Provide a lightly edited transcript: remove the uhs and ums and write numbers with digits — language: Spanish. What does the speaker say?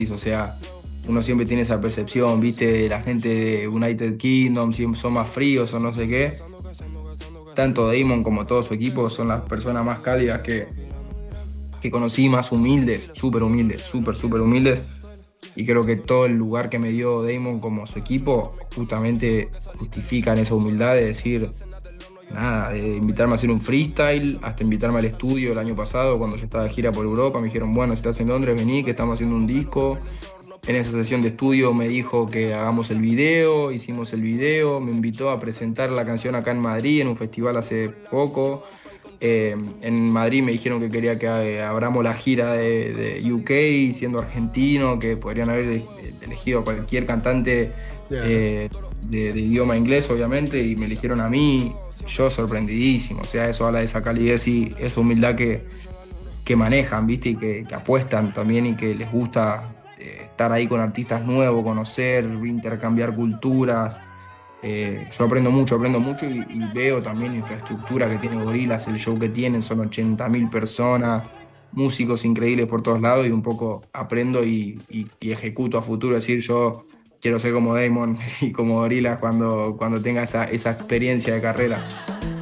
o sea, uno siempre tiene esa percepción, viste, la gente de United Kingdom siempre son más fríos o no sé qué. Tanto Damon como todo su equipo son las personas más cálidas que conocí, más humildes, súper humildes. Y creo que todo el lugar que me dio Damon como su equipo justamente justifican esa humildad de decir, nada, de invitarme a hacer un freestyle, hasta invitarme al estudio el año pasado cuando yo estaba de gira por Europa. Me dijeron, bueno, si estás en Londres, vení, que estamos haciendo un disco. En esa sesión de estudio me dijo que hagamos el video, hicimos el video, me invitó a presentar la canción acá en Madrid en un festival hace poco. En Madrid me dijeron que quería que abramos la gira de UK, siendo argentino, que podrían haber elegido a cualquier cantante Claro. eh, de idioma inglés, obviamente, y me eligieron a mí. Yo sorprendidísimo, o sea, eso habla de esa calidez y esa humildad que manejan, ¿viste? Y que apuestan también y que les gusta estar ahí con artistas nuevos, conocer, intercambiar culturas. Yo aprendo mucho y veo también la infraestructura que tiene Gorillaz, el show que tienen, son 80.000 personas, músicos increíbles por todos lados y un poco aprendo y ejecuto a futuro. Es decir, yo quiero ser como Damon y como Gorillaz cuando tenga esa experiencia de carrera.